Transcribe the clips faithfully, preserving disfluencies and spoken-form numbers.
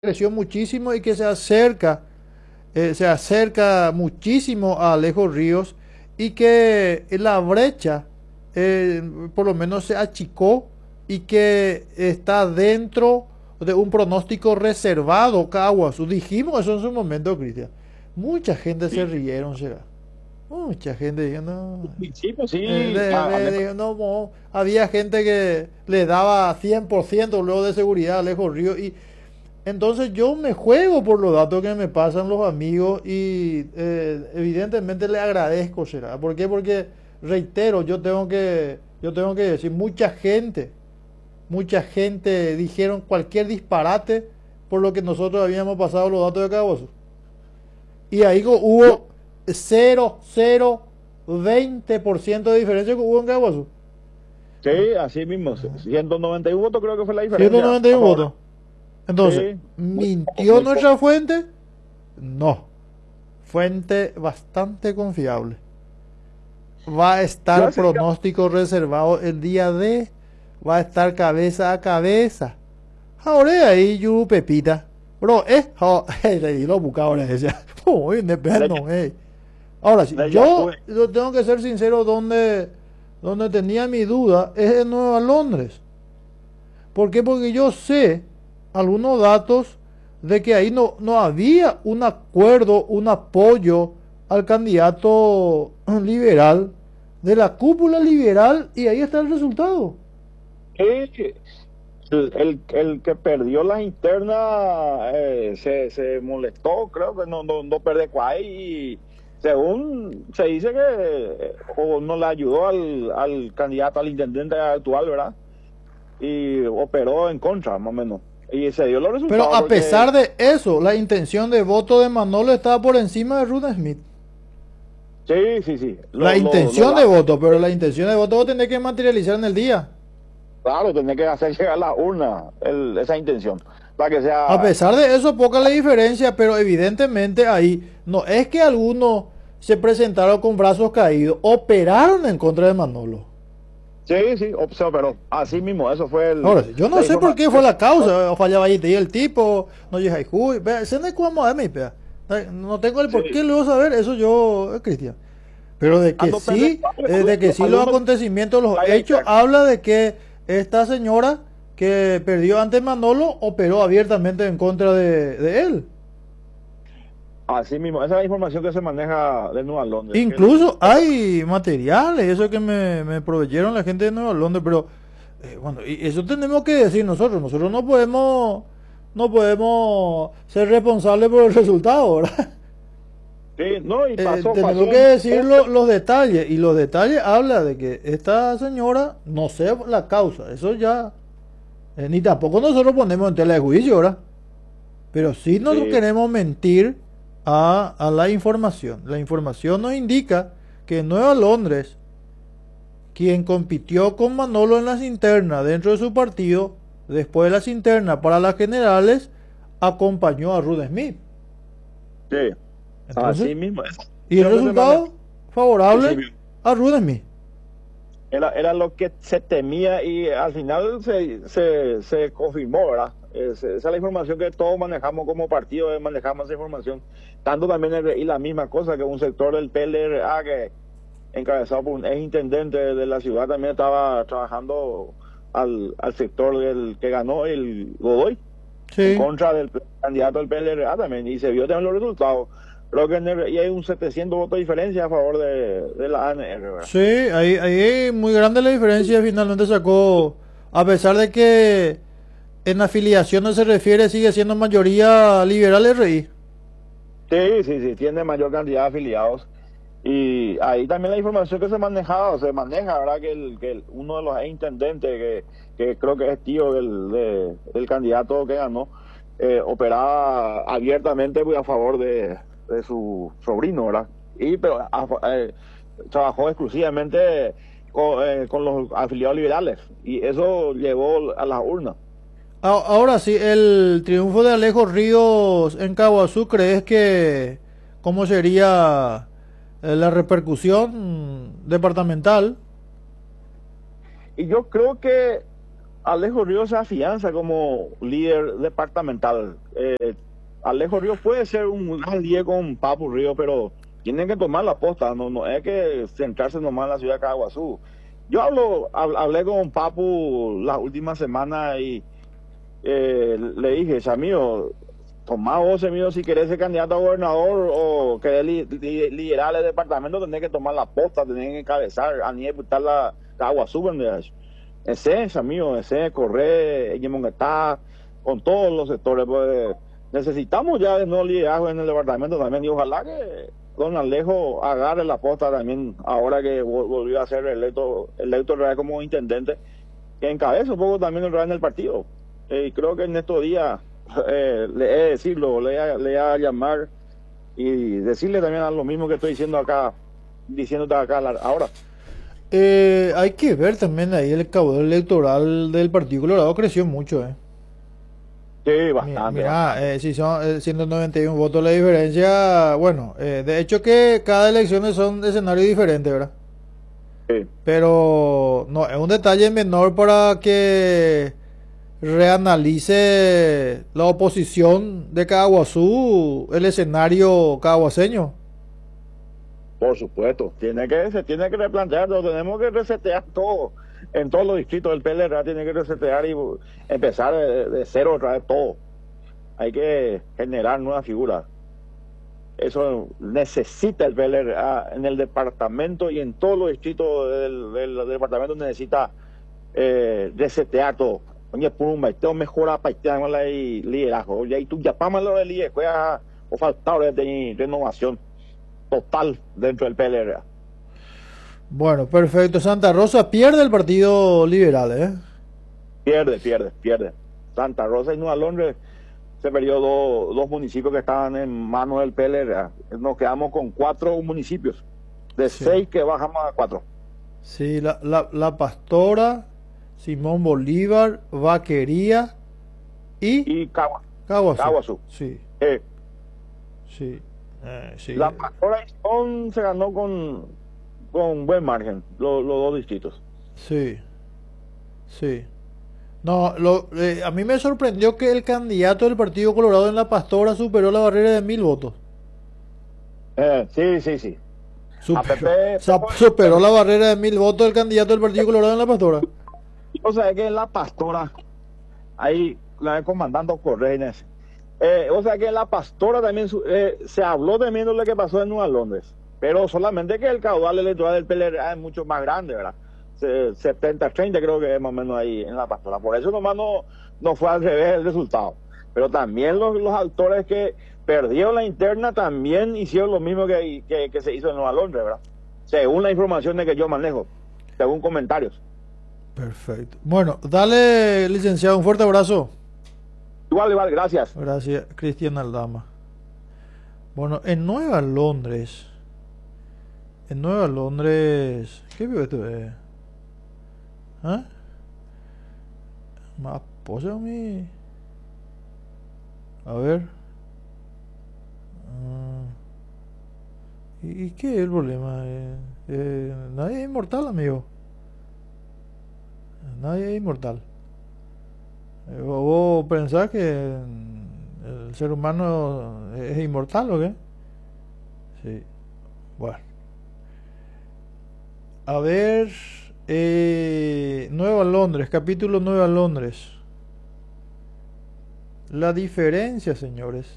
creció muchísimo y que se acerca, eh, se acerca muchísimo a Alejo Ríos y que la brecha eh, por lo menos se achicó y que está dentro de un pronóstico reservado Caguazú. Dijimos eso en su momento, Cristian. Mucha gente se Sí, rieron, será. Mucha gente dijo, no. al principio Eh, sí, de- a- al de- menos de- no, mo- había gente que le daba cien por ciento luego de seguridad a Alejo Ríos y entonces yo me juego por los datos que me pasan los amigos y eh, evidentemente le agradezco, será. ¿Por qué? Porque reitero, yo tengo que, yo tengo que decir, mucha gente, mucha gente dijeron cualquier disparate por lo que nosotros habíamos pasado los datos de Cabo. Y ahí hu- yo, hubo cero cero veinte por ciento de diferencia que hubo en Caguazú. sí, así mismo, ciento noventa y uno votos creo que fue la diferencia a ciento noventa y uno favor. votos. Entonces, Sí, muy poco, ¿mintió muy poco. nuestra fuente? No. Fuente bastante confiable. Va a Yo estar así, diga- pronóstico reservado el día de. Va a estar cabeza a cabeza. Ahora ahí, Yu Pepita. Bro, eh, oh, hey, le di lo buscaba ahora decía. Uy, de de, no, hey. Ahora sí, de yo, Yahoo, yo tengo que ser sincero, donde, donde tenía mi duda es en Nueva Londres. ¿Por qué? Porque yo sé algunos datos de que ahí no, no había un acuerdo, un apoyo al candidato liberal, de la cúpula liberal, y ahí está el resultado. sí, el, el, el que perdió las internas eh, se, se molestó, creo que no, no, no perdió ahí y según se dice que eh, o no le ayudó al, al candidato, al intendente actual, ¿verdad? Y operó en contra, más o menos. Y se dio los Pero resultados a pesar porque, de eso, la intención de voto de Manolo estaba por encima de Ruth Smith. sí, sí, sí, La lo, lo, los intención de datos, voto, pero la intención de voto vos tenés que materializar en el día. claro, tiene que hacer llegar a la urna el, esa intención, para que A sea, pesar de eso, poca la diferencia, pero evidentemente ahí no es que algunos se presentaron con brazos caídos, operaron en contra de Manolo. sí, sí, o- se operó, así mismo, eso fue el, Ahora, sí, yo no la sé por información qué fue que se la manejó. causa, o fallaba ahí y el tipo, no llega ahí, uy, vea, se me cuamo a mí, vea. No tengo el por qué Sí, luego saber, eso yo, eh, Cristian. Pero de que ando pendiente, sí, eh, de que los sí los alumnos acontecimientos, los de la hechos, interna. habla de que esta señora que perdió ante Manolo operó abiertamente en contra de, de él. Así mismo, esa es la información que se maneja de Nueva Londres, que el, Incluso hay materiales, eso que me, me proveyeron la gente de Nueva Londres, pero eh, bueno, y eso tenemos que decir nosotros, nosotros no podemos, no podemos ser responsables por el resultado, ¿verdad? sí, no, y Eh, pasó, pasó tenemos que en decir lo- contra. los detalles, y los detalles habla de que esta señora, no sé la causa, eso ya, eh, ni tampoco nosotros ponemos en tela de juicio, ¿verdad? Pero sí no Sí, queremos mentir a, a la información. La información nos indica que en Nueva Londres, quien compitió con Manolo en las internas dentro de su partido, después de las internas para las generales, acompañó a Ruth Smith. sí, Entonces, así mismo, eso y el creo que se manejó. resultado Sí, sí, favorable a Ruth Smith. Era, era lo que se temía y al final se, se, se confirmó, ¿verdad? Es- esa es la información que todos manejamos como partido, eh, manejamos esa información. Tanto también el- y la misma cosa que un sector del P L R A que encabezado por un ex intendente de la ciudad también estaba trabajando al, al sector del que ganó el Godoy en Sí, contra del candidato del P L R A también y se vio también los resultados. Creo que en el- y hay un setecientos votos de diferencia a favor de, de la A N R, ¿verdad? sí, ahí, ahí muy grande la diferencia. Finalmente sacó, a pesar de que en afiliación se refiere, sigue siendo mayoría liberal R I. Sí, sí, sí, tiene mayor cantidad de afiliados. Y ahí también la información que se manejaba, se maneja, ¿verdad? Que, el, que el- uno de los intendentes, que, que creo que es tío del, de- del candidato que ganó, eh, operaba abiertamente pues, a favor de, de su sobrino, ¿verdad? Y pero a- eh, trabajó exclusivamente con, eh, con los afiliados liberales. Y eso llevó a las urnas. A- Ahora sí, el triunfo de Alejo Ríos en Caguazú, ¿crees que cómo sería eh, la repercusión departamental? Y yo creo que Alejo Ríos se afianza como líder departamental. Eh, Alejo Ríos puede ser un gran líder con Papu Ríos, pero tienen que tomar la posta, no, no es que centrarse nomás en la ciudad de Caguazú. Yo hablo, hab- hablé con Papu las últimas semanas y eh, le dije, Chamío, tomá vos, mío, si querés ser candidato a gobernador o querés li- li- liderar el departamento, tenés que tomar la posta, tenés que encabezar, a ni disputar la Caguazú, ¿verdad? Ese es, amigo, ese es correr, está con todos los sectores. Pues, necesitamos ya de nuevo liderazgo en el departamento también y ojalá que don Alejo agarre la posta también ahora que vol- volvió a ser electo, electo real como intendente, que encabeza un poco también el real en el partido. Eh, y creo que en estos días eh, le he de decirlo, le he, le he de llamar y decirle también a lo mismo que estoy diciendo acá, diciéndote acá la- ahora. Eh, hay que ver también ahí el caudal electoral del Partido Colorado creció mucho, eh. Sí, Mi- bastante, Mira, bastante. eh, si son eh, ciento noventa y uno votos la diferencia, bueno, eh, de hecho que cada elección son escenarios diferentes, ¿verdad? Sí. Pero no, es un detalle menor para que reanalice la oposición de Caguazú, el escenario caguaseño. Por supuesto, tiene que, se tiene que replantear, todo, tenemos que resetear todo, en todos los distritos del P L R tiene que resetear y uh, empezar de, de cero otra vez todo. Hay que generar nuevas figuras. Eso necesita el P L R en el departamento y en todos los distritos del, del, del departamento necesita eh, resetear todo. Oye, por un baiteo mejora paitear la liderazgo. Oye, y tú ya pámalo de liderazgo, o falta de renovación total dentro del P L R. Bueno, perfecto. Santa Rosa pierde el Partido Liberal, ¿eh? Pierde, pierde, pierde. Santa Rosa y Nueva Londres se perdió do, dos municipios que estaban en manos del P L R. Nos quedamos con cuatro municipios, de Sí. seis que bajamos a cuatro. Sí, la, la, la Pastora, Simón Bolívar, Vaquería y Y Cagua, Caguazú. Caguazú. Sí, Eh, sí, eh, sí. la Pastora y Son se ganó con, con buen margen, lo, los dos distritos. Sí, sí. No, lo, eh, a mí me sorprendió que el candidato del Partido Colorado en La Pastora superó la barrera de mil votos. Eh, sí, sí, sí. A Superó, Pepe, sa- superó la barrera de mil votos el candidato del Partido Colorado en La Pastora. o sea, es que en La Pastora, ahí la de comandando Correines. Eh, o sea que en La Pastora también su- eh, se habló también de lo que pasó en Nueva Londres, pero solamente que el caudal electoral del P L R es mucho más grande, ¿verdad? Se- setenta treinta creo que es más o menos ahí en La Pastora. Por eso nomás no, no fue al revés el resultado. Pero también los, los actores que perdieron la interna también hicieron lo mismo que, que, que se hizo en Nueva Londres, ¿verdad? Según las informaciones que yo manejo, según comentarios. Perfecto. Bueno, dale, licenciado, un fuerte abrazo. Igual, igual, gracias. Gracias, Cristian Aldama. Bueno, en Nueva Londres. En Nueva Londres. ¿Qué vio esto? Eh? ¿Ah? Más posa mi. A ver. Ah, ¿Y, y qué es el problema? Eh, eh, nadie es inmortal, amigo. Nadie es inmortal. Eh, ¿Vos vos pensás que mm, el ser humano es inmortal o qué? Sí. Bueno. A ver. Eh, Nueva Londres, capítulo Nueva Londres. La diferencia, señores.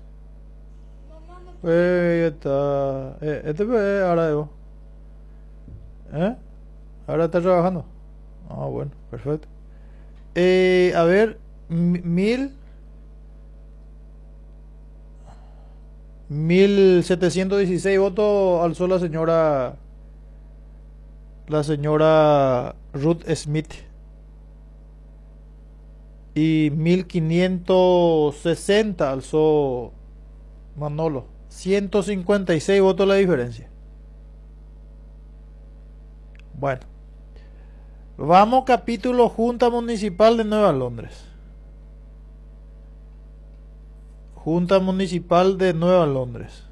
Eh, ya está. Eh, este fue ahora de vos. ¿Eh? Ahora está trabajando. Ah, bueno, perfecto. Eh, a ver, mi- mil. mil setecientos dieciséis votos alzó la señora. La señora Ruth Smith. Y mil quinientos sesenta alzó Manolo. ciento cincuenta y seis votos la diferencia. Bueno. Vamos capítulo Junta Municipal de Nueva Londres. Junta Municipal de Nueva Londres.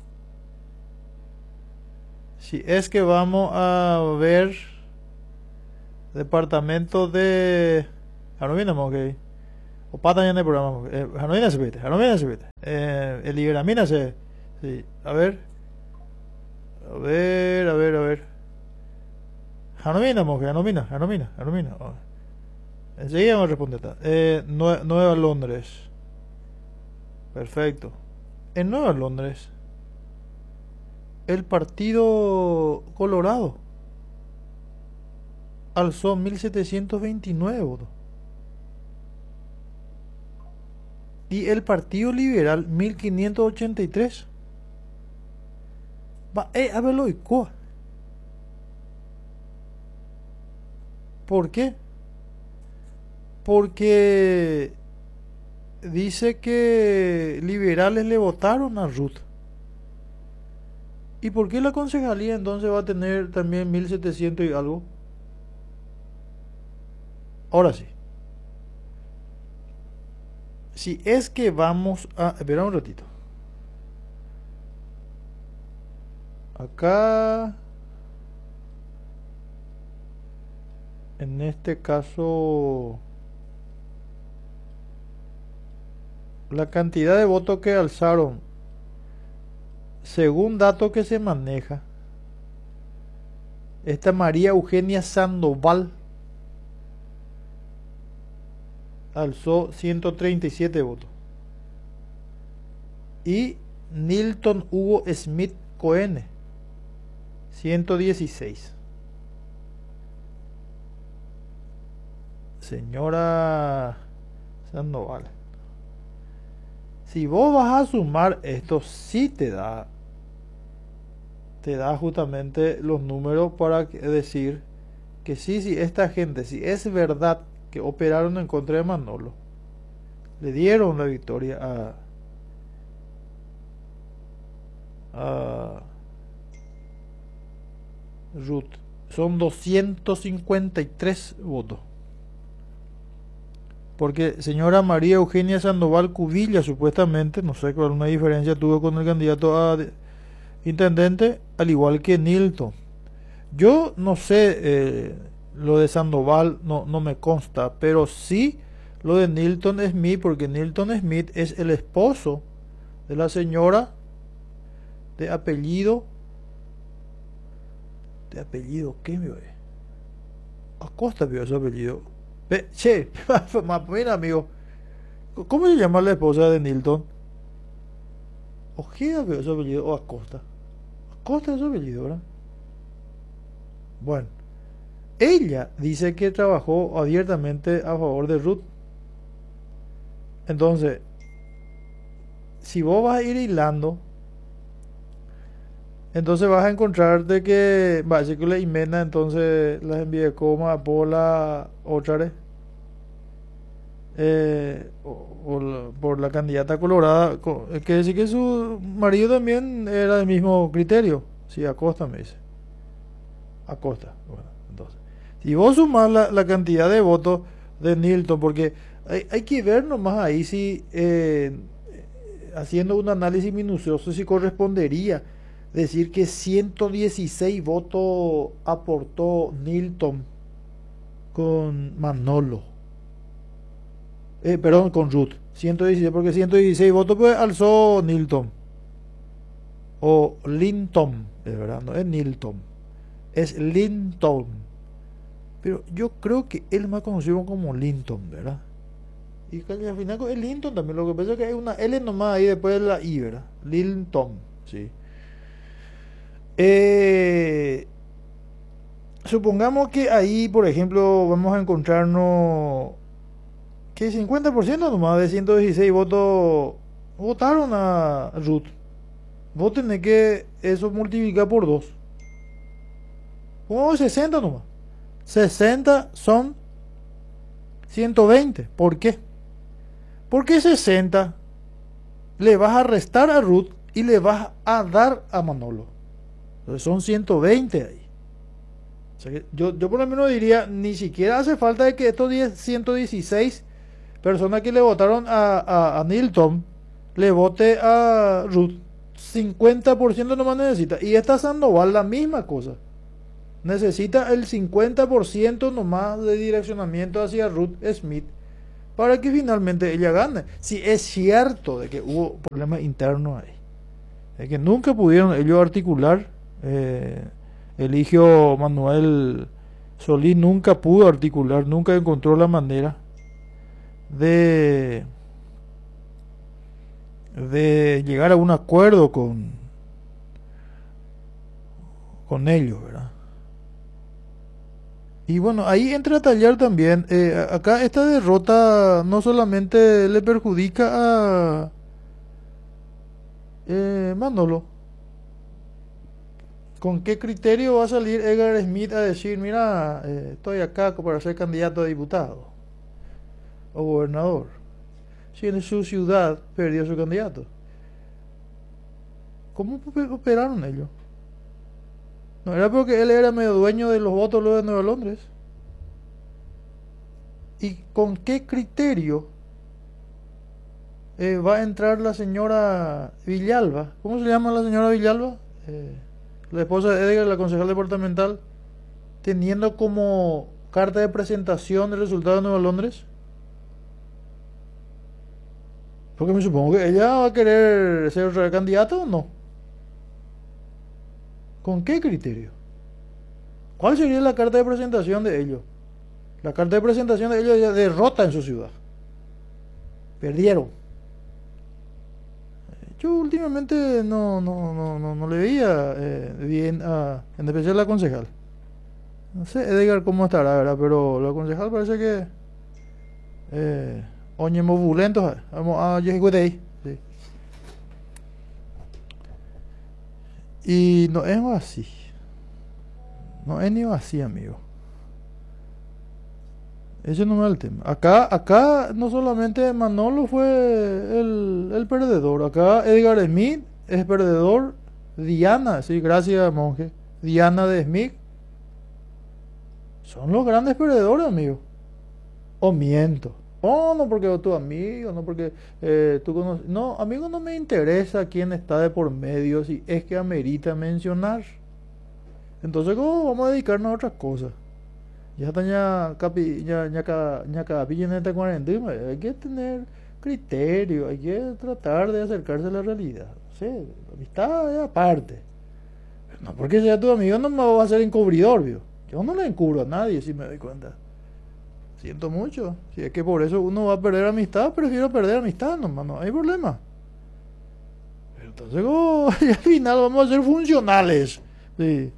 Si es que vamos a ver departamento de Hanovina Monkey. O pata en el programa. Eh, Hanovina se pite. Hanovina se pite. Eh, el Iberamina se. Sí. A ver. A ver, a ver, a ver. Hanovina Monkey. Hanovina, Hanovina, Hanovina. Oh. Enseguida me responde. Eh, Nue Nueva Londres. Perfecto. En Nueva Londres, el Partido Colorado alzó mil setecientos veintinueve votos. Y el Partido Liberal mil quinientos ochenta y tres. Va, eh, a verlo y coa. ¿Por qué? Porque dice que liberales le votaron a Ruth. ¿Y por qué la concejalía entonces va a tener también mil setecientos y algo? Ahora sí. Si es que vamos a... Espera un ratito. Acá... En este caso... La cantidad de votos que alzaron, según datos que se maneja, esta María Eugenia Sandoval alzó ciento treinta y siete votos. Y Nilton Hugo Smith Cohen, ciento dieciséis. Señora Sandoval, si vos vas a sumar esto, sí te da, te da justamente los números para decir que sí, sí, esta gente, si es verdad que operaron en contra de Manolo, le dieron la victoria a, a Ruth. Son doscientos cincuenta y tres votos. Porque señora María Eugenia Sandoval Cubilla, supuestamente, no sé cuál una diferencia tuvo con el candidato a intendente, al igual que Nilton. Yo no sé, eh, lo de Sandoval no, no me consta, pero sí lo de Nilton Smith, porque Nilton Smith es el esposo de la señora de apellido, de apellido, ¿qué me ve? Acosta vio su apellido. Ve, che, mira amigo, ¿cómo se llama la esposa de Nilton? Ojeda vio su apellido, o Acosta. Acosta es su apellido, ¿verdad? Bueno, ella dice que trabajó abiertamente a favor de Ruth. Entonces, si vos vas a ir hilando, entonces vas a encontrarte que Básicula y Mena entonces las envié como a Pola otra vez, eh, o, o la, por la candidata colorada, que decir que su marido también era del mismo criterio. Sí, Acosta me dice. Acosta. Bueno, entonces, si vos sumás la, la cantidad de votos de Nilton, porque hay, hay que ver nomás ahí si eh, haciendo un análisis minucioso si correspondería decir que ciento dieciséis votos aportó Nilton con Manolo, eh, perdón, con Ruth. Ciento dieciséis, porque ciento dieciséis votos pues alzó Nilton, o Linton, es verdad, no es Nilton, es Linton, pero yo creo que él más conocido como Linton, ¿verdad? Y al final es Linton también, lo que pasa es que hay una L nomás ahí después de la I, ¿verdad? Linton, sí. Eh, supongamos que ahí, por ejemplo, vamos a encontrarnos que cincuenta por ciento nomás de ciento dieciséis votos votaron a Ruth. Vos tenés que eso multiplicar por dos. Como sesenta nomás. sesenta son ciento veinte. ¿Por qué? Porque sesenta le vas a restar a Ruth y le vas a dar a Manolo. Entonces son ciento veinte ahí. O sea que yo, yo por lo menos diría, ni siquiera hace falta de que estos ciento dieciséis personas que le votaron a, a, a Nilton le vote a Ruth. cincuenta por ciento nomás necesita. Y esta Sandoval la misma cosa. Necesita el cincuenta por ciento nomás de direccionamiento hacia Ruth Smith para que finalmente ella gane. Si es cierto de que hubo problemas internos ahí, de que nunca pudieron ellos articular, eh, Eligio Manuel Solís nunca pudo articular, nunca encontró la manera de de llegar a un acuerdo con con ellos, ¿verdad? Y bueno, ahí entra a tallar también. Eh, acá esta derrota no solamente le perjudica a eh, Manolo. ¿Con qué criterio va a salir Edgar Smith a decir, mira, eh, estoy acá para ser candidato a diputado o gobernador? Si en su ciudad perdió su candidato. ¿Cómo operaron ellos? No era porque él era medio dueño de los votos luego de Nueva Londres. ¿Y con qué criterio eh, va a entrar la señora Villalba? ¿Cómo se llama la señora Villalba? Eh, la esposa de Edgar, la concejal departamental, teniendo como carta de presentación el resultado de Nueva Londres. Porque me supongo que ella va a querer ser candidata o no. ¿Con qué criterio? ¿Cuál sería la carta de presentación de ellos? La carta de presentación de ellos es derrota en su ciudad. Perdieron. Yo últimamente no, no, no, no, no le veía eh, bien a, en especial a la concejal. No sé, Edgar, cómo estará, ¿verdad? Pero la concejal parece que eh, oye, movulentos, vamos a llegar ahí. Sí. Y no es así. No es ni así, amigo. Ese no es el tema. Acá, acá no solamente Manolo fue el, el perdedor. Acá Edgar Smith es perdedor. Diana, sí, gracias, monje. Diana de Smith. Son los grandes perdedores, amigo. O miento. Oh, no porque tu amigo, no porque eh, tú conoces. No, amigo, no me interesa quién está de por medio, si es que amerita mencionar. Entonces, ¿cómo vamos a dedicarnos a otras cosas? Ya está ya capi, ya ya ca, ya capi en esta cuarentena. Hay que tener criterio, hay que tratar de acercarse a la realidad. No sé, la amistad es aparte. Pero no porque sea tu amigo no me va a hacer encubridor, ¿vio? Yo no le encubro a nadie si me doy cuenta. Siento mucho. Si es que por eso uno va a perder amistad, prefiero perder amistad, nomás, no hay problema. Pero entonces, oh, y al final vamos a ser funcionales. Sí.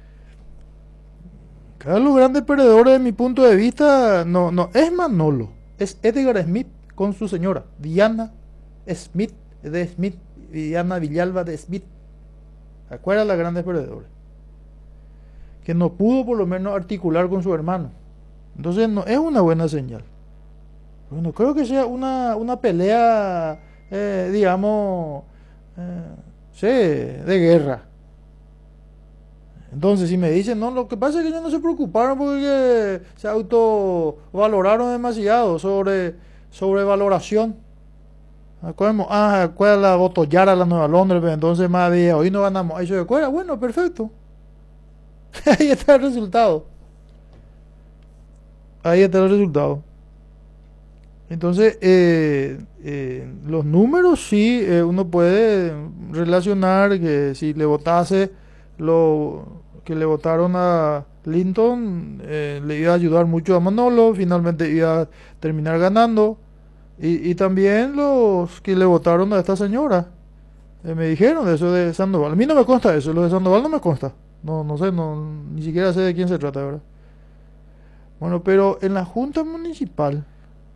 Cada los grandes perdedores, de mi punto de vista, no, no es Manolo, es Edgar Smith con su señora, Diana Smith de Smith, Diana Villalba de Smith. ¿Acuerdas las grandes perdedores? Que no pudo por lo menos articular con su hermano. Entonces no es una buena señal. No creo que sea una, una pelea, eh, digamos, eh, sí, de guerra. Entonces, si me dicen, no, lo que pasa es que ellos no se preocuparon porque se autovaloraron demasiado sobre sobrevaloración. Acordemos, ah, ¿cuál es la Botoyara, la Nueva Londres? Entonces, más de hoy no ganamos. Ahí se recuerda, bueno, perfecto. Ahí está el resultado. Ahí está el resultado. Entonces, eh, eh, los números sí, eh, uno puede relacionar que si le votase lo que le votaron a Linton, eh, le iba a ayudar mucho a Manolo, finalmente iba a terminar ganando. Y, y también los que le votaron a esta señora, eh, me dijeron de eso de Sandoval. A mí no me consta eso, lo de Sandoval no me consta. No, no sé, no, ni siquiera sé de quién se trata, ¿verdad? Bueno, pero en la Junta Municipal,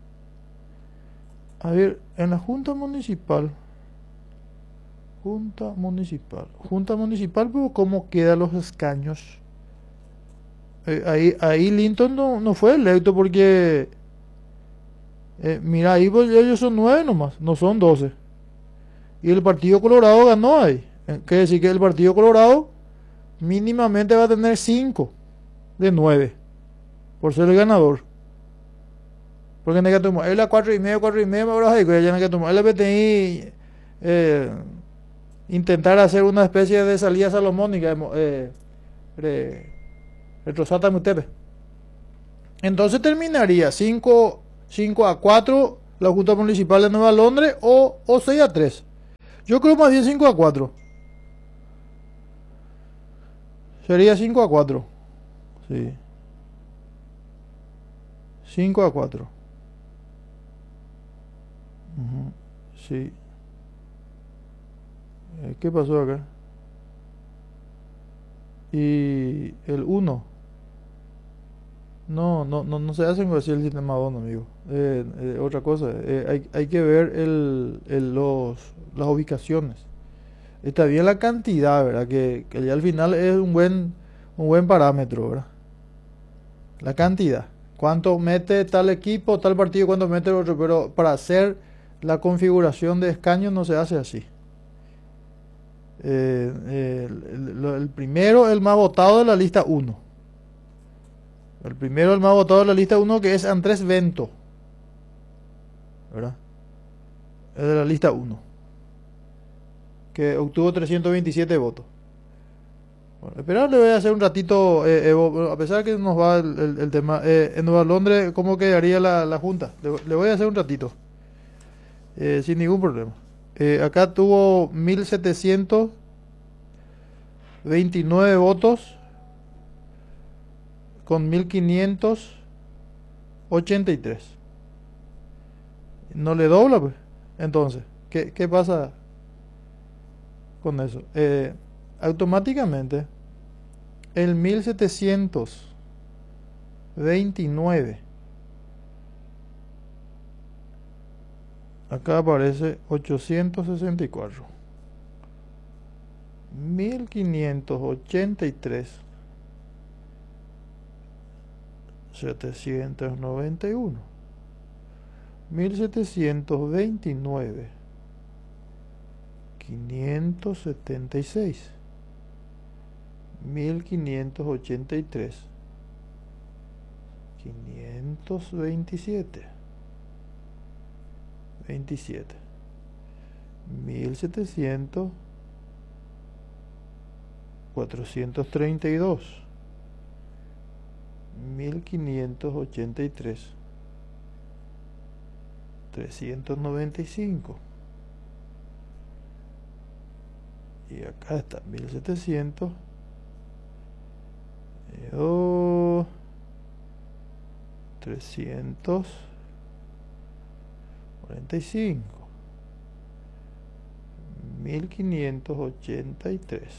a ver, en la Junta Municipal, Junta Municipal, Junta Municipal, pero ¿cómo quedan los escaños? Eh, ahí, ahí Linton no, no fue electo porque, eh, mira, ahí pues, ellos son nueve nomás, no son doce. Y el Partido Colorado ganó ahí. Eh, quiere decir que el Partido Colorado mínimamente va a tener cinco de nueve por ser el ganador. Porque en el que tomó él a cuatro y medio, cuatro y medio, ahora hay que ya en el que tomó el P T I, eh, intentar hacer una especie de salida salomónica, eh, eh, Retrosata Mutepe. Entonces terminaría cinco a cuatro la Junta Municipal de Nueva Londres o, o seis a tres. Yo creo más bien cinco a cuatro. Sería cinco a cuatro. Sí. cinco a cuatro. Uh-huh. Sí. Eh, ¿Qué pasó acá? Y el uno. No, no, no, no se hace así el sistema dos, amigo. Eh, eh, otra cosa, eh, hay, hay que ver el, el, los, las ubicaciones. Está bien la cantidad, ¿verdad? Que, que ya al final es un buen, un buen parámetro, ¿verdad? La cantidad. Cuánto mete tal equipo, tal partido, cuánto mete el otro. Pero para hacer la configuración de escaños no se hace así. Eh, eh, el, el, el primero, el más votado de la lista uno. El primero, el más votado de la lista uno, que es Andrés Bento, ¿verdad? Es de la lista uno, que obtuvo trescientos veintisiete votos. Bueno, pero le voy a hacer un ratito, eh, eh, a pesar que nos va el, el, el tema. Eh, en Nueva Londres, ¿cómo quedaría la, la junta? Le, le voy a hacer un ratito, eh, sin ningún problema. Eh, acá tuvo mil setecientos veintinueve votos con mil quinientos ochenta y tres. No le dobla, pues. Entonces, ¿qué, qué pasa con eso? Eh, automáticamente, el mil setecientos veintinueve, acá aparece ochocientos sesenta y cuatro. mil quinientos ochenta y tres. setecientos noventa y uno, mil setecientos veintinueve, quinientos setenta y seis, mil quinientos ochenta y tres, quinientos veintisiete, veintisiete, mil setecientos, cuatrocientos treinta y dos, mil quinientos ochenta y tres, trescientos noventa y cinco, y acá está mil setecientos, eh, oh, trescientos cuarenta y cinco, mil quinientos ochenta y tres,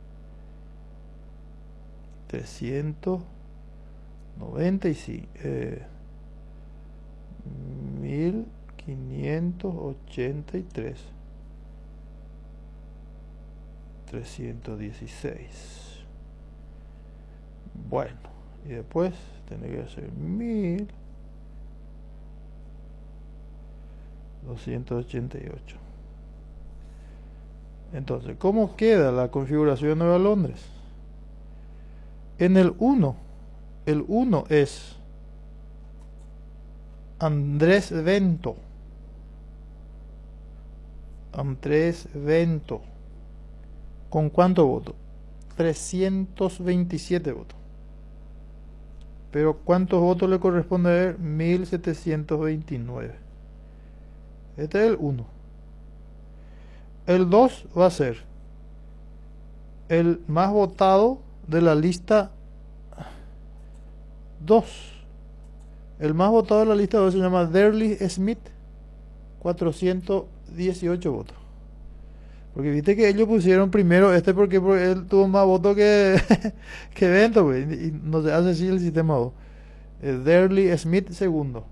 trescientos noventa y cinco, eh, mil quinientos ochenta y tres, trescientos dieciséis. Bueno, y después tiene que hacer mil doscientos ochenta y ocho. Entonces, ¿cómo queda la configuración de Nueva Londres? En el uno, el uno es Andrés Bento. Andrés Bento. ¿Con cuánto voto? trescientos veintisiete votos. Pero ¿cuántos votos le corresponde a él? mil setecientos veintinueve. Este es el uno. El dos va a ser el más votado de la lista dos. El más votado de la lista dos se llama Derly Smith, cuatrocientos dieciocho votos. Porque viste que ellos pusieron primero este porque, porque él tuvo más votos que, que Bento, pues, y no se hace así el sistema dos. Eh, Derly Smith segundo.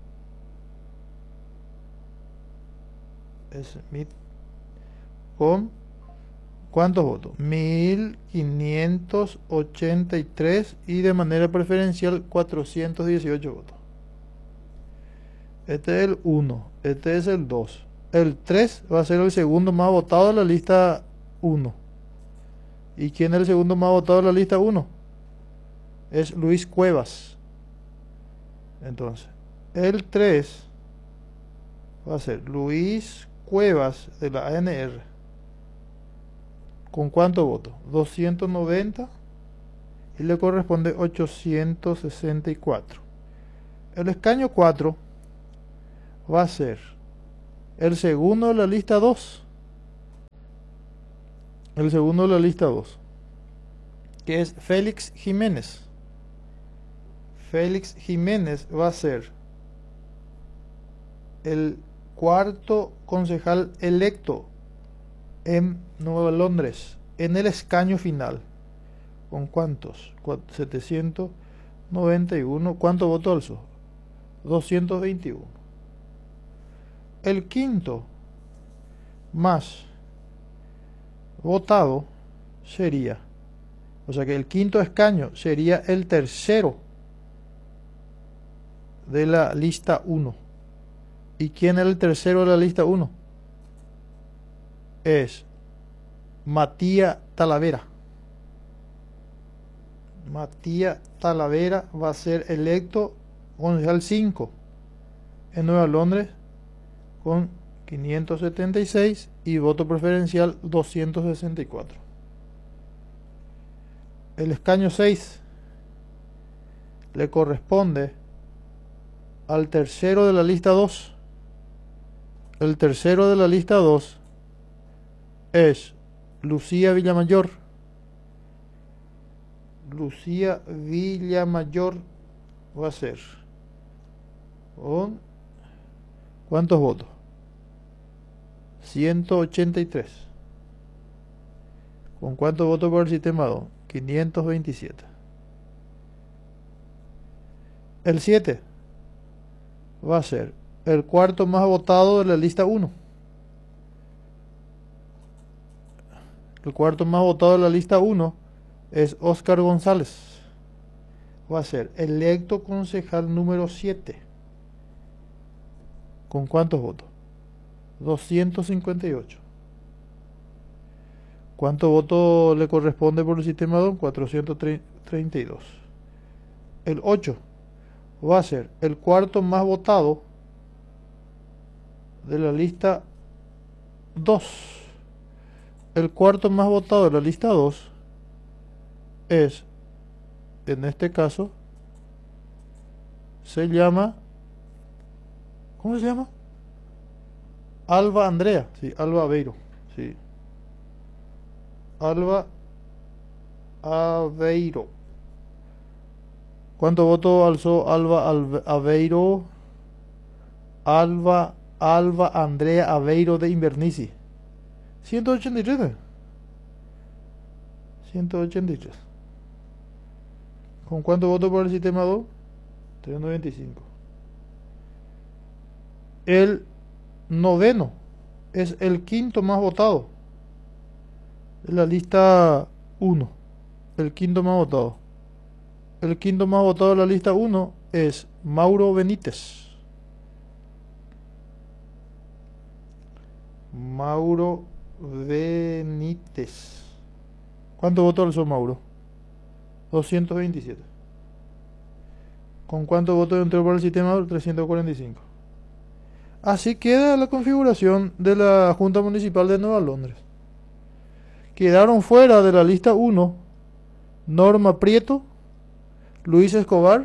Smith con ¿cuántos votos? mil quinientos ochenta y tres y de manera preferencial cuatrocientos dieciocho votos. Este es el uno, este es el dos. El tres va a ser el segundo más votado de la lista uno. ¿Y quién es el segundo más votado de la lista uno? Es Luis Cuevas. Entonces, el tres va a ser Luis Cuevas de la A N R. ¿Con cuánto voto? doscientos noventa y le corresponde ochocientos sesenta y cuatro. El escaño cuatro va a ser el segundo de la lista dos. El segundo de la lista dos, que es Félix Jiménez. Félix Jiménez va a ser el cuarto concejal electo en Nueva Londres en el escaño final. ¿Con cuántos? setecientos noventa y uno. ¿Cuánto votó alzó? doscientos veintiuno. El quinto más votado sería, o sea que el quinto escaño sería el tercero de la lista uno. ¿Y quién es el tercero de la lista uno? Es Matías Talavera. Matías Talavera va a ser electo concejal cinco en Nueva Londres con quinientos setenta y seis y voto preferencial doscientos sesenta y cuatro. El escaño seis le corresponde al tercero de la lista dos. El tercero de la lista dos es Lucía Villamayor. Lucía Villamayor va a ser con ¿cuántos votos? ciento ochenta y tres. ¿Con cuántos votos por el sistema dos? quinientos veintisiete. El siete va a ser el cuarto más votado de la lista uno. El cuarto más votado de la lista uno es Óscar González. Va a ser electo concejal número siete. ¿Con cuántos votos? doscientos cincuenta y ocho. ¿Cuánto voto le corresponde por el sistema dos? cuatrocientos treinta y dos. El ocho va a ser el cuarto más votado de la lista dos. El cuarto más votado de la lista dos es, en este caso, se llama, ¿cómo se llama? Alba Andrea, sí, Alba Aveiro, sí. Alba Aveiro. ¿Cuánto voto alzó Alba Aveiro? Alba, Alba Andrea Aveiro de Invernici. ciento ochenta y tres. ciento ochenta y tres. ¿Con cuánto voto por el sistema dos? trescientos veinticinco. El noveno es el quinto más votado de la lista uno. El quinto más votado. El quinto más votado de la lista uno es Mauro Benítez. Mauro Benítez. ¿Cuánto votó alzó Mauro? doscientos veintisiete. ¿Con cuánto votos entró por el sistema? trescientos cuarenta y cinco. Así queda la configuración de la Junta Municipal de Nueva Londres. Quedaron fuera de la lista uno Norma Prieto, Luis Escobar,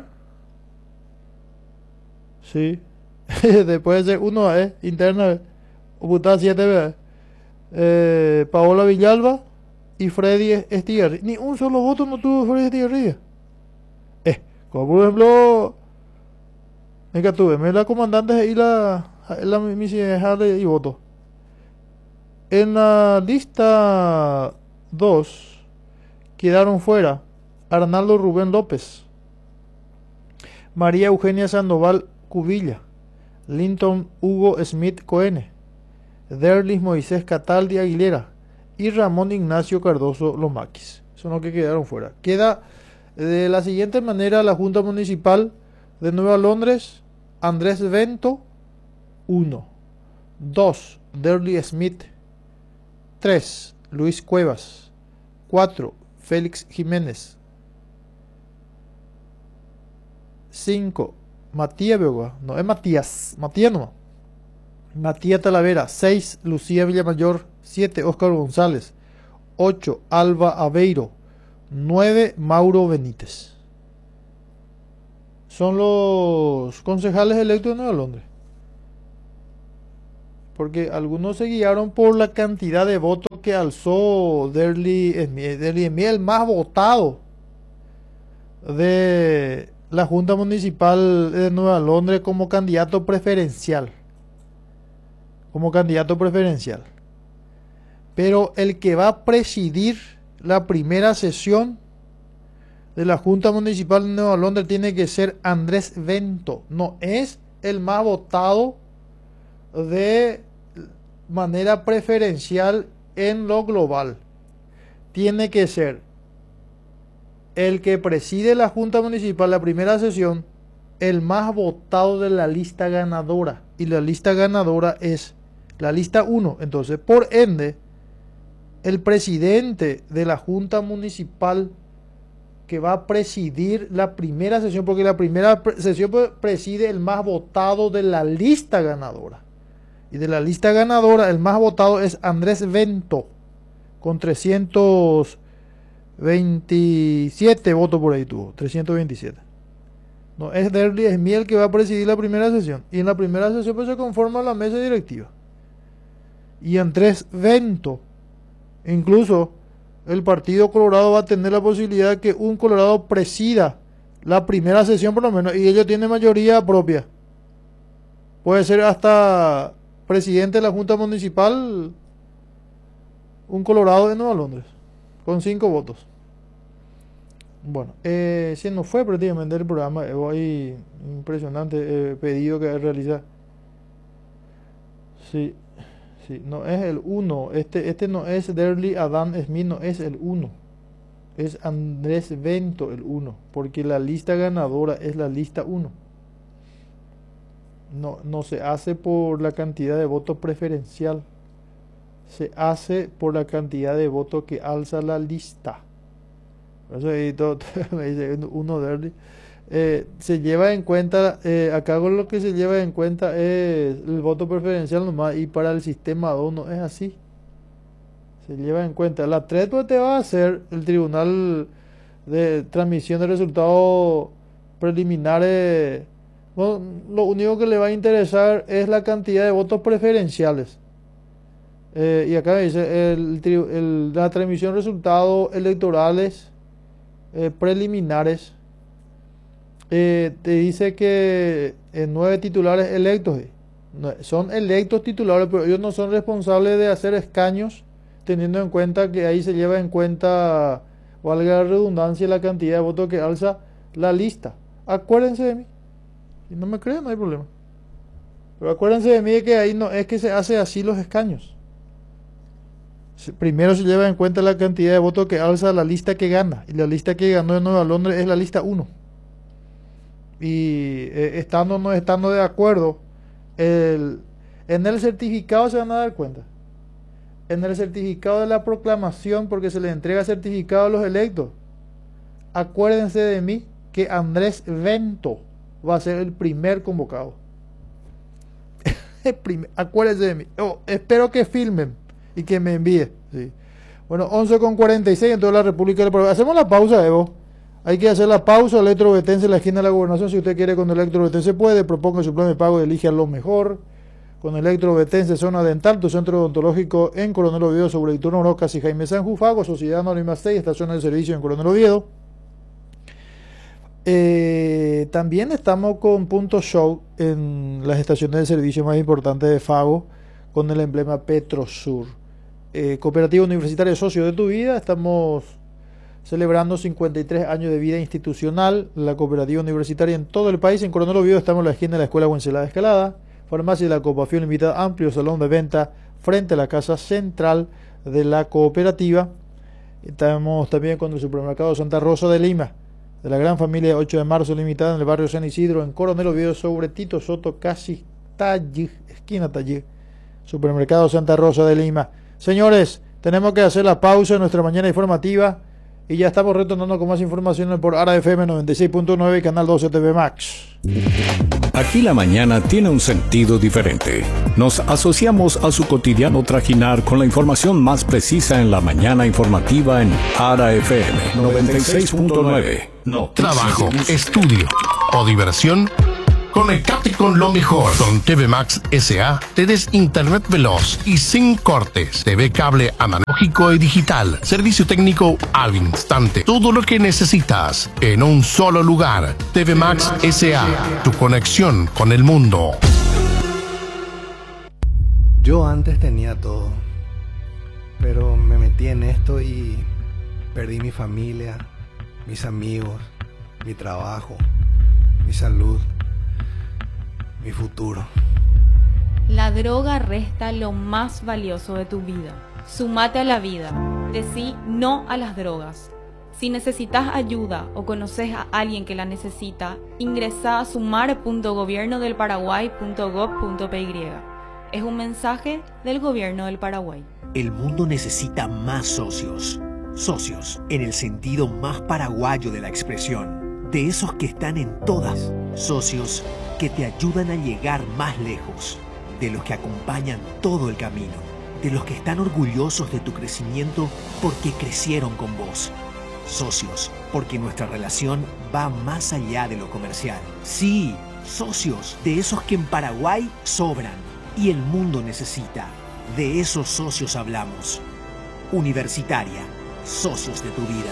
sí, después de uno eh, interna, Oputada siete, eh, Paola Villalba y Freddy Estigarribia. Ni un solo voto no tuvo Freddy Estigarribia. Eh, como por ejemplo, me tuve, me la comandante y la, la misijale y voto. En la lista dos quedaron fuera Arnaldo Rubén López, María Eugenia Sandoval Cubilla, Linton Hugo Smith Coene, Derlis Moisés Cataldi Aguilera y Ramón Ignacio Cardoso Lomaquis. Son los que quedaron fuera. Queda de la siguiente manera la Junta Municipal de Nueva Londres: Andrés Bento, uno. dos. Derlis Smith. tres. Luis Cuevas. cuatro. Félix Jiménez. cinco. Matías Beoga. No, es Matías. Matías no. Matías Talavera. seis. Lucía Villamayor. siete. Óscar González. ocho. Alba Aveiro. nueve Mauro Benítez. Son los concejales electos de Nueva Londres. Porque algunos se guiaron por la cantidad de votos que alzó Derli Esmiel. Derli Esmiel, el más votado de la Junta Municipal de Nueva Londres como candidato preferencial. Como candidato preferencial. Pero el que va a presidir la primera sesión de la Junta Municipal de Nueva Londres tiene que ser Andrés Vento. No es el más votado de manera preferencial en lo global. Tiene que ser el que preside la Junta Municipal, la primera sesión, el más votado de la lista ganadora. Y la lista ganadora es la lista uno. Entonces, por ende, el presidente de la Junta Municipal que va a presidir la primera sesión, porque la primera sesión preside el más votado de la lista ganadora. Y de la lista ganadora, el más votado es Andrés Vento, con trescientos veintisiete votos por ahí tuvo, trescientos veintisiete. No, es Derli Esmiel que va a presidir la primera sesión. Y en la primera sesión pues se conforma la mesa directiva. Y Andrés Vento, incluso el Partido Colorado va a tener la posibilidad de que un Colorado presida la primera sesión por lo menos, y ellos tienen mayoría propia. Puede ser hasta presidente de la Junta Municipal un Colorado de Nueva Londres, con cinco votos. Bueno, eh, se nos fue prácticamente el programa. Hoy impresionante eh, pedido que realizar. Sí. Sí, no es el uno, este, este no es Derli Adam Smith, no es el uno, es Andrés Vento el uno, porque la lista ganadora es la lista uno. No, no se hace por la cantidad de votos preferencial, se hace por la cantidad de votos que alza la lista. Por eso ahí todo, me dice uno Derli. Eh, se lleva en cuenta, eh, acá con lo que se lleva en cuenta es el voto preferencial nomás, y para el sistema dos no es así. Se lleva en cuenta. La tres pues te va a hacer el Tribunal de Transmisión de Resultados Preliminares. Bueno, lo único que le va a interesar es la cantidad de votos preferenciales. Eh, y acá dice el, el, la transmisión de resultados electorales eh, preliminares. Eh, te dice que eh, nueve titulares electos, eh, no, son electos titulares, pero ellos no son responsables de hacer escaños, teniendo en cuenta que ahí se lleva en cuenta, valga la redundancia, la cantidad de votos que alza la lista. Acuérdense de mí. Si no me creen, no hay problema. Pero acuérdense de mí que ahí no es que se hace así los escaños. Primero se lleva en cuenta la cantidad de votos que alza la lista que gana. Y la lista que ganó en Nueva Londres es la lista uno. Y eh, estando o no estando de acuerdo, el, en el certificado se van a dar cuenta. En el certificado de la proclamación, porque se le entrega certificado a los electos. Acuérdense de mí que Andrés Vento va a ser el primer convocado. el primer, acuérdense de mí. Oh, espero que filmen y que me envíen. Sí. Bueno, once con cuarenta y seis en toda la República del Paraguay. Hacemos la pausa, Evo. Hay que hacer la pausa. Electrobetense en la esquina de la gobernación. Si usted quiere con Electrobetense puede. Proponga su plan de pago y elija lo mejor. Con Electrobetense, zona dental, tu centro odontológico en Coronel Oviedo, sobre Héctor Orocas y Jaime Sanjufago, Sociedad Anónima seis, estación de servicio en Coronel Oviedo. Eh, también estamos con Punto Show en las estaciones de servicio más importantes de Fago, con el emblema Petrosur. Eh, Cooperativa Universitaria Socio de tu Vida, estamos celebrando cincuenta y tres años de vida institucional, la cooperativa universitaria en todo el país. En Coronel Oviedo estamos en la esquina de la Escuela Wenceslao Escalada. Farmacia de la Cooperación Limitada, amplio salón de venta frente a la casa central de la cooperativa. Estamos también con el supermercado Santa Rosa de Lima, de la gran familia ocho de marzo Limitada, en el barrio San Isidro, en Coronel Oviedo, sobre Tito Soto, casi Tallí, esquina Tallí. Supermercado Santa Rosa de Lima. Señores, tenemos que hacer la pausa en nuestra mañana informativa y ya estamos retornando con más información por Ara F M noventa y seis punto nueve y Canal doce T V Max. Aquí la mañana tiene un sentido diferente. Nos asociamos a su cotidiano trajinar con la información más precisa en la mañana informativa en Ara F M noventa y seis punto nueve. No. Trabajo, estudio o diversión. Conectate con lo mejor. Con T V Max S A tenés internet veloz y sin cortes. T V cable analógico y digital. Servicio técnico al instante. Todo lo que necesitas en un solo lugar. T V Max S A. Tu conexión con el mundo. Yo antes tenía todo, pero me metí en esto y perdí mi familia, mis amigos, mi trabajo, mi salud, mi futuro. La droga resta lo más valioso de tu vida. Sumate a la vida. Decí no a las drogas. Si necesitas ayuda o conoces a alguien que la necesita, ingresa a sumar punto gobierno del paraguay punto gob punto p y. Es un mensaje del Gobierno del Paraguay. El mundo necesita más socios. Socios, en el sentido más paraguayo de la expresión. De esos que están en todas. Socios que te ayudan a llegar más lejos. De los que acompañan todo el camino. De los que están orgullosos de tu crecimiento porque crecieron con vos. Socios, porque nuestra relación va más allá de lo comercial. Sí, socios, de esos que en Paraguay sobran y el mundo necesita. De esos socios hablamos. Universitaria, socios de tu vida.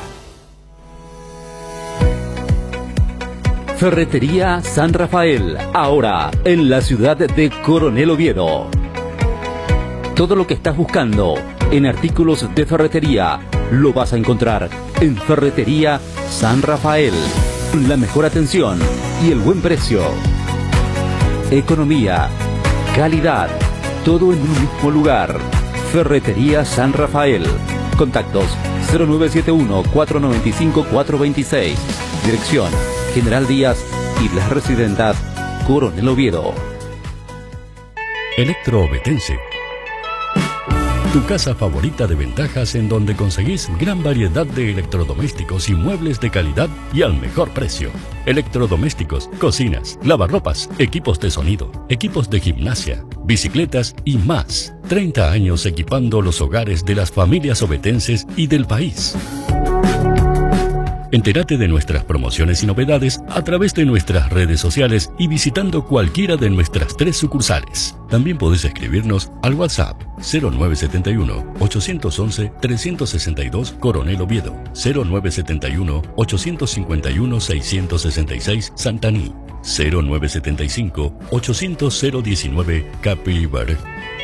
Ferretería San Rafael, ahora en la ciudad de Coronel Oviedo. Todo lo que estás buscando en artículos de ferretería lo vas a encontrar en Ferretería San Rafael. La mejor atención y el buen precio. Economía, calidad, todo en un mismo lugar. Ferretería San Rafael. Contactos cero nueve siete uno, cuatro nueve cinco, cuatro dos seis. Dirección General Díaz y Las Residentas, Coronel Oviedo. Electroovetense. Tu casa favorita de ventajas en donde conseguís gran variedad de electrodomésticos y muebles de calidad y al mejor precio. Electrodomésticos, cocinas, lavarropas, equipos de sonido, equipos de gimnasia, bicicletas y más. treinta años equipando los hogares de las familias ovetenses y del país. Entérate de nuestras promociones y novedades a través de nuestras redes sociales y visitando cualquiera de nuestras tres sucursales. También podés escribirnos al WhatsApp cero nueve siete uno, ocho once, tres seis dos Coronel Oviedo, cero nueve siete uno, ocho cinco uno, seis seis seis Santaní, cero nueve siete cinco, ochocientos, cero diecinueve Capibar.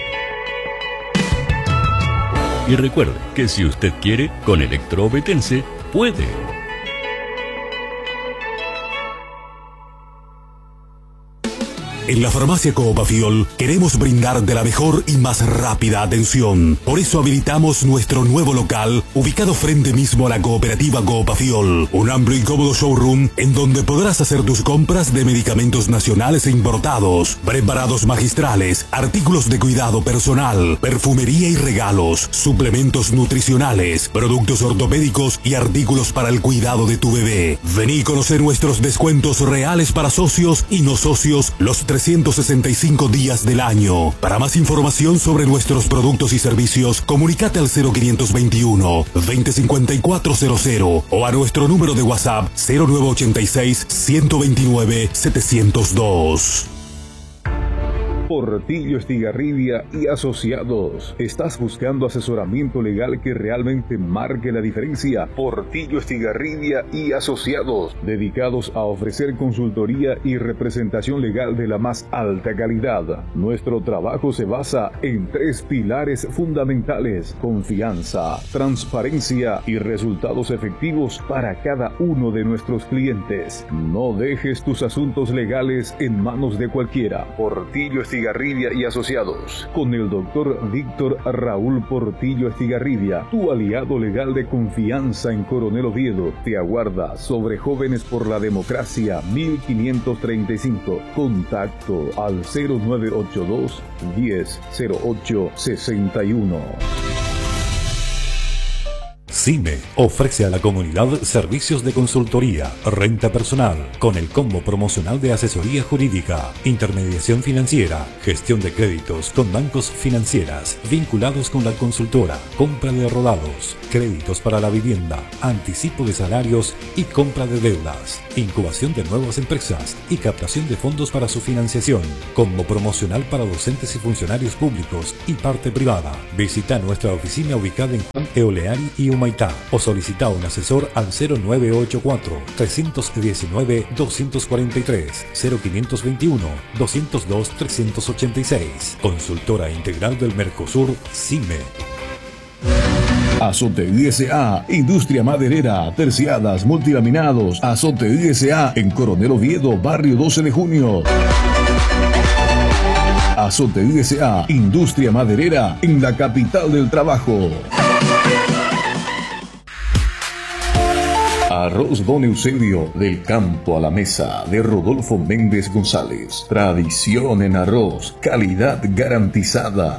Y recuerde que si usted quiere, con Electroovetense puede. En la farmacia Coopafiol queremos brindarte la mejor y más rápida atención. Por eso habilitamos nuestro nuevo local, ubicado frente mismo a la cooperativa Coopafiol. Un amplio y cómodo showroom en donde podrás hacer tus compras de medicamentos nacionales e importados, preparados magistrales, artículos de cuidado personal, perfumería y regalos, suplementos nutricionales, productos ortopédicos y artículos para el cuidado de tu bebé. Vení a conocer nuestros descuentos reales para socios y no socios los trescientos sesenta y cinco días del año. Para más información sobre nuestros productos y servicios, comunícate al cero quinientos veintiuno, veinte cincuenta y cuatro cero cero o a nuestro número de WhatsApp cero nueve ochenta y seis, ciento veintinueve, setecientos dos. Portillo Estigarribia y Asociados. ¿Estás buscando asesoramiento legal que realmente marque la diferencia? Portillo Estigarribia y Asociados, dedicados a ofrecer consultoría y representación legal de la más alta calidad. Nuestro trabajo se basa en tres pilares fundamentales: confianza, transparencia y resultados efectivos para cada uno de nuestros clientes. No dejes tus asuntos legales en manos de cualquiera. Portillo Estigarribia y Asociados, con el doctor Víctor Raúl Portillo Estigarribia, tu aliado legal de confianza en Coronel Oviedo, te aguarda sobre Jóvenes por la Democracia mil quinientos treinta y cinco. Contacto al cero nueve ocho dos, diez, cero ocho sesenta y uno. CIME ofrece a la comunidad servicios de consultoría, renta personal, con el combo promocional de asesoría jurídica, intermediación financiera, gestión de créditos con bancos financieras, vinculados con la consultora, compra de rodados, créditos para la vivienda, anticipo de salarios y compra de deudas, incubación de nuevas empresas y captación de fondos para su financiación, combo promocional para docentes y funcionarios públicos y parte privada. Visita nuestra oficina ubicada en Juan Eoleari y Humaitá o solicita un asesor al cero nueve ocho cuatro, tres uno nueve, dos cuatro tres, cero cinco dos uno, dos cero dos, tres ocho seis. Consultora Integral del Mercosur, CIME. Azote I S A, industria maderera, terciadas, multilaminados. Azote I S A en Coronel Oviedo, barrio doce de junio. Azote I S A, industria maderera en la capital del trabajo. Arroz Don Eusebio, del campo a la mesa, de Rodolfo Méndez González. Tradición en arroz, calidad garantizada.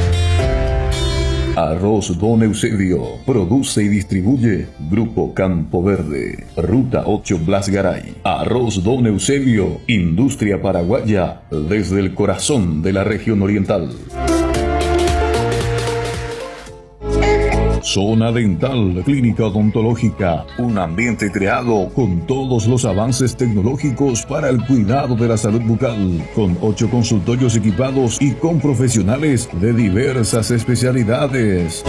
Arroz Don Eusebio, produce y distribuye Grupo Campo Verde, Ruta ocho Blas Garay. Arroz Don Eusebio, industria paraguaya, desde el corazón de la región oriental. Zona Dental, clínica odontológica, un ambiente creado con todos los avances tecnológicos para el cuidado de la salud bucal, con ocho consultorios equipados y con profesionales de diversas especialidades.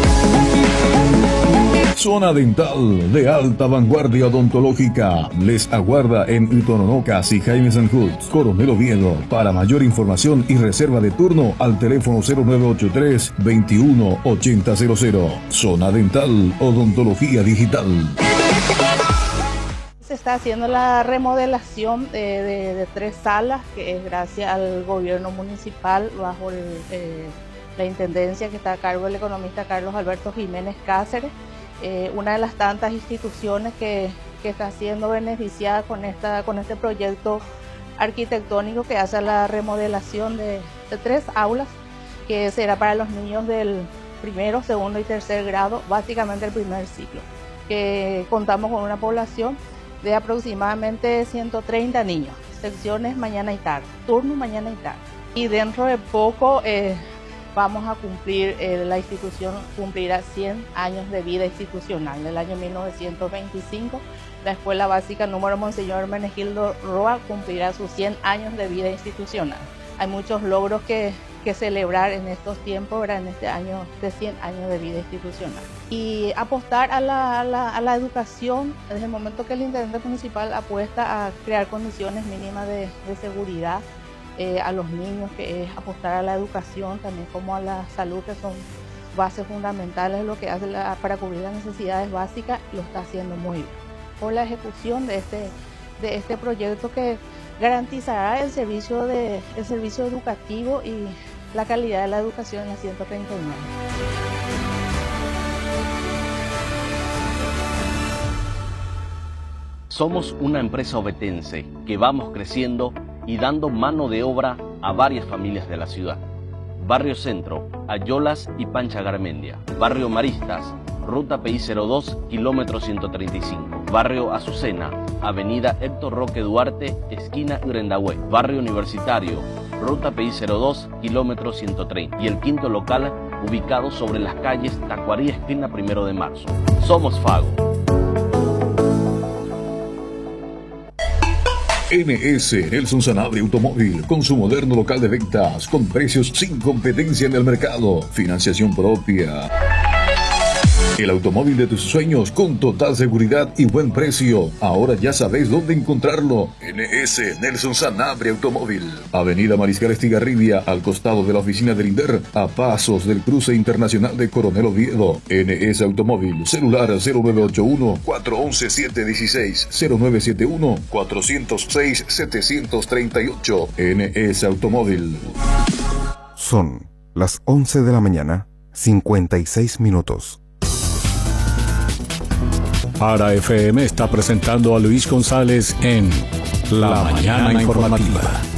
Zona Dental de alta vanguardia odontológica les aguarda en Utononocas y Jaime Sanjud, Coronel Oviedo. Para mayor información y reserva de turno al teléfono cero nueve ocho tres, veintiuno, ochenta cero cero. Zona Dental, odontología digital. Se está haciendo la remodelación de, de, de tres salas, que es gracias al gobierno municipal bajo el, eh, la intendencia que está a cargo del economista Carlos Alberto Jiménez Cáceres. Eh, una de las tantas instituciones que, que está siendo beneficiada con, esta, con este proyecto arquitectónico que hace la remodelación de, de tres aulas, que será para los niños del primero, segundo y tercer grado, básicamente el primer ciclo, que contamos con una población de aproximadamente ciento treinta niños, secciones mañana y tarde, turno mañana y tarde. Y dentro de poco eh, vamos a cumplir, eh, la institución cumplirá cien años de vida institucional. En el año mil novecientos veinticinco, la Escuela Básica número Monseñor Hermenegildo Roa cumplirá sus cien años de vida institucional. Hay muchos logros que, que celebrar en estos tiempos, ¿verdad? En este año de cien años de vida institucional. Y apostar a la, a la, a la educación desde el momento que el intendente municipal apuesta a crear condiciones mínimas de, de seguridad Eh, a los niños, que es apostar a la educación, también como a la salud, que son bases fundamentales, lo que hace la, para cubrir las necesidades básicas, lo está haciendo muy bien. Por la ejecución de este, de este proyecto que garantizará el servicio, de, el servicio educativo y la calidad de la educación en la ciento treinta y nueve. Somos una empresa ovetense que vamos creciendo y dando mano de obra a varias familias de la ciudad. Barrio Centro, Ayolas y Pancha Garmendia. Barrio Maristas, Ruta P I cero dos, kilómetro ciento treinta y cinco. Barrio Azucena, Avenida Héctor Roque Duarte, esquina Urendahue. Barrio Universitario, Ruta P I cero dos, kilómetro ciento treinta. Y el quinto local, ubicado sobre las calles Tacuarí, esquina Primero de Marzo. Somos Fago. N S Nelson Sanabria Automóvil, con su moderno local de ventas, con precios sin competencia en el mercado, financiación propia. El automóvil de tus sueños con total seguridad y buen precio. Ahora ya sabéis dónde encontrarlo. N S Nelson Sanabria Automóvil. Avenida Mariscal Estigarribia, al costado de la oficina del INDER, a pasos del cruce internacional de Coronel Oviedo. N S Automóvil. Celular cero nueve ocho uno, cuatro uno uno, siete uno seis, cero nueve siete uno, cuatro cero seis, siete tres ocho. N S Automóvil. Son las once de la mañana, cincuenta y seis minutos. Ara F M está presentando a Luis González en La Mañana Informativa.